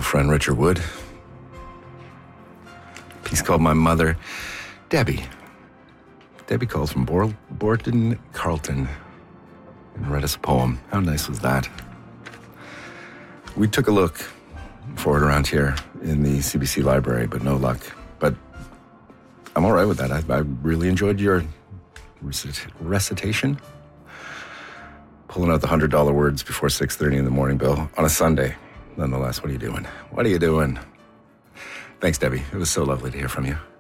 old friend Richard Wood. Piece called My Mother, Debbie. Debbie called from Borden, Carlton, and read us a poem. How nice was that? We took a look for it around here in the CBC library, but no luck. But I'm all right with that. I really enjoyed your recitation. Pulling out the $100 words before 6:30 in the morning, Bill, on a Sunday. Nonetheless, what are you doing? What are you doing? Thanks, Debbie. It was so lovely to hear from you.